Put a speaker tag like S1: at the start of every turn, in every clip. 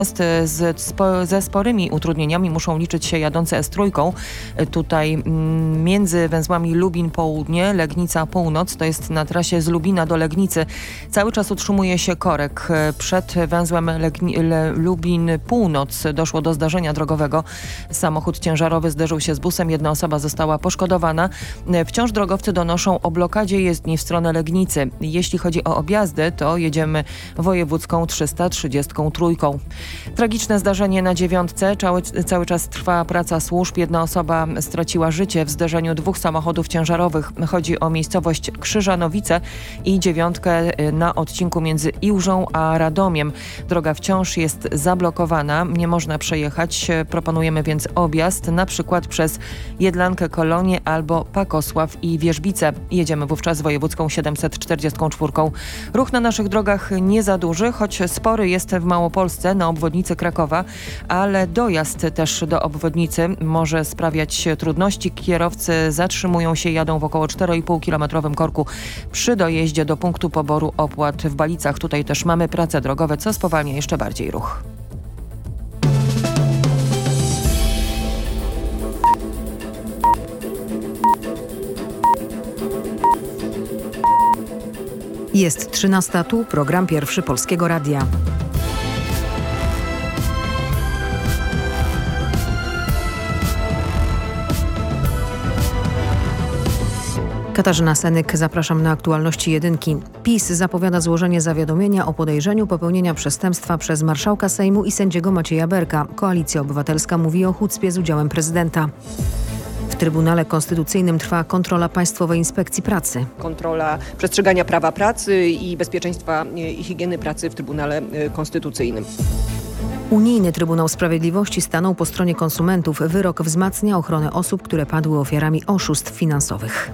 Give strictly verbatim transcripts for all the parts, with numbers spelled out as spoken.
S1: Z, spo, ze sporymi utrudnieniami muszą liczyć się jadący S trzy. Tutaj m, między węzłami Lubin Południe, Legnica Północ, to jest na trasie z Lubina do Legnicy. Cały czas utrzymuje się korek. Przed węzłem Legni, Le, Lubin Północ doszło do zdarzenia drogowego. Samochód ciężarowy zderzył się z busem. Jedna osoba została poszkodowana. Wciąż drogowcy donoszą o blokadzie jezdni w stronę Legnicy. Jeśli chodzi o objazdy, to jedziemy wojewódzką trzysta trzydzieści trzy. Tragiczne zdarzenie na dziewiątce. Cały, cały czas trwa praca służb. Jedna osoba straciła życie w zderzeniu dwóch samochodów ciężarowych. Chodzi o miejscowość Krzyżanowice i dziewiątkę na odcinku między Iłżą a Radomiem. Droga wciąż jest zablokowana. Nie można przejechać. Proponujemy więc objazd na przykład przez Jedlankę Kolonię albo Pakosław i Wierzbice. Jedziemy wówczas wojewódzką siedemset czterdzieści cztery. Ruch na naszych drogach nie za duży, choć spory jest w Małopolsce na obwodnicy Krakowa, ale dojazd też do obwodnicy może sprawiać trudności. Kierowcy zatrzymują się, jadą w około cztery i pół kilometrowym korku przy dojeździe do punktu poboru opłat w Balicach. Tutaj też mamy prace drogowe, co spowalnia jeszcze bardziej ruch.
S2: Jest trzynasta, tu program Pierwszy Polskiego Radia. Katarzyna Senyk, zapraszam na aktualności jedynki. PiS zapowiada złożenie zawiadomienia o podejrzeniu popełnienia przestępstwa przez marszałka Sejmu i sędziego Macieja Berka. Koalicja Obywatelska mówi o chucpie z udziałem prezydenta. W Trybunale Konstytucyjnym trwa kontrola Państwowej Inspekcji Pracy.
S3: Kontrola przestrzegania prawa pracy i bezpieczeństwa i higieny pracy w Trybunale Konstytucyjnym.
S2: Unijny Trybunał Sprawiedliwości stanął po stronie konsumentów. Wyrok wzmacnia ochronę osób, które padły ofiarami oszustw finansowych.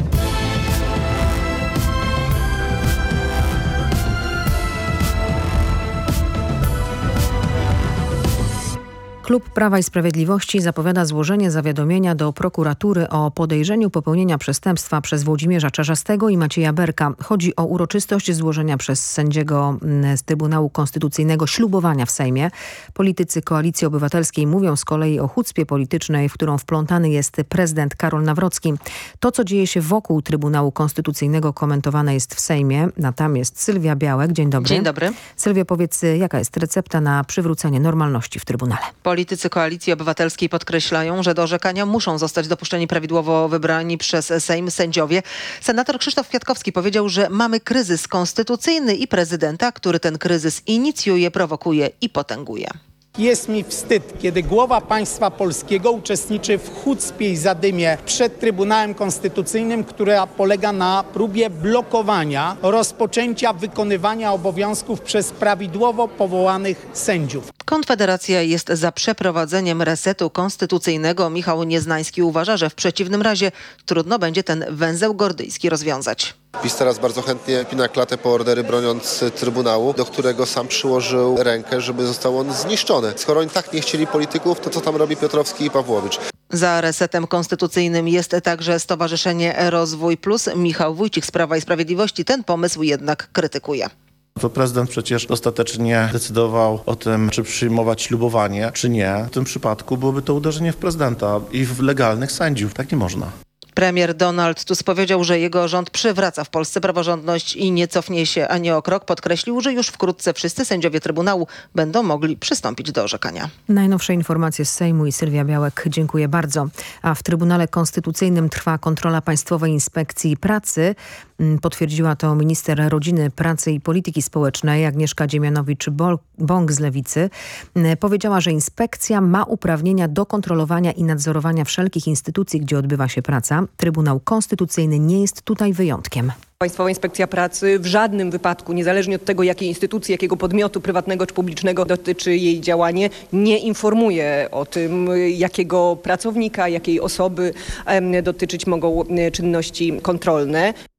S2: Klub Prawa i Sprawiedliwości zapowiada złożenie zawiadomienia do prokuratury o podejrzeniu popełnienia przestępstwa przez Włodzimierza Czarzastego i Macieja Berka. Chodzi o uroczystość złożenia przez sędziego z Trybunału Konstytucyjnego ślubowania w Sejmie. Politycy Koalicji Obywatelskiej mówią z kolei o chucpie politycznej, w którą wplątany jest prezydent Karol Nawrocki. To, co dzieje się wokół Trybunału Konstytucyjnego, komentowane jest w Sejmie. A tam jest Sylwia Białek. Dzień dobry.
S4: Dzień dobry.
S2: Sylwia, powiedz, jaka jest recepta na przywrócenie normalności w Trybunale?
S4: Politycy Koalicji Obywatelskiej podkreślają, że do orzekania muszą zostać dopuszczeni prawidłowo wybrani przez Sejm sędziowie. Senator Krzysztof Kwiatkowski powiedział, że mamy kryzys konstytucyjny i prezydenta, który ten kryzys inicjuje, prowokuje i potęguje.
S5: Jest mi wstyd, kiedy głowa państwa polskiego uczestniczy w chucpie i zadymie przed Trybunałem Konstytucyjnym, która polega na próbie blokowania rozpoczęcia wykonywania obowiązków przez prawidłowo powołanych sędziów.
S4: Konfederacja jest za przeprowadzeniem resetu konstytucyjnego. Michał Nieznański uważa, że w przeciwnym razie trudno będzie ten węzeł gordyjski rozwiązać.
S6: PiS teraz bardzo chętnie pina klatę po ordery, broniąc Trybunału, do którego sam przyłożył rękę, żeby został on zniszczony. Skoro oni tak nie chcieli polityków, to co tam robi Piotrowski i Pawłowicz?
S4: Za resetem konstytucyjnym jest także Stowarzyszenie Rozwój Plus. Michał Wójcik z Prawa i Sprawiedliwości ten pomysł jednak krytykuje.
S7: To prezydent przecież ostatecznie decydował o tym, czy przyjmować ślubowanie, czy nie. W tym przypadku byłoby to uderzenie w prezydenta i w legalnych sędziów. Tak nie można.
S4: Premier Donald Tusk powiedział, że jego rząd przywraca w Polsce praworządność i nie cofnie się ani o krok. Podkreślił, że już wkrótce wszyscy sędziowie Trybunału będą mogli przystąpić do orzekania.
S2: Najnowsze informacje z Sejmu i Sylwia Białek. Dziękuję bardzo. A w Trybunale Konstytucyjnym trwa kontrola Państwowej Inspekcji Pracy. Potwierdziła to minister Rodziny, Pracy i Polityki Społecznej Agnieszka Dziemianowicz-Bąk z Lewicy. Powiedziała, że inspekcja ma uprawnienia do kontrolowania i nadzorowania wszelkich instytucji, gdzie odbywa się praca. Trybunał Konstytucyjny nie jest tutaj wyjątkiem.
S3: Państwowa Inspekcja Pracy w żadnym wypadku, niezależnie od tego, jakiej instytucji, jakiego podmiotu prywatnego czy publicznego dotyczy jej działanie, nie informuje o tym, jakiego pracownika, jakiej osoby dotyczyć mogą czynności kontrolne.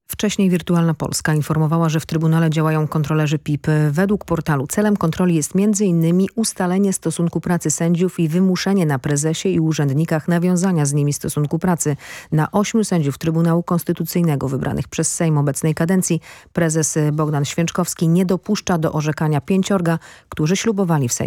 S2: Wcześniej Wirtualna Polska informowała, że w Trybunale działają kontrolerzy P I P. Według portalu celem kontroli jest między innymi ustalenie stosunku pracy sędziów i wymuszenie na prezesie i urzędnikach nawiązania z nimi stosunku pracy. Na ośmiu sędziów Trybunału Konstytucyjnego wybranych przez Sejm obecnej kadencji prezes Bogdan Święczkowski nie dopuszcza do orzekania pięciorga, którzy ślubowali w Sejmie.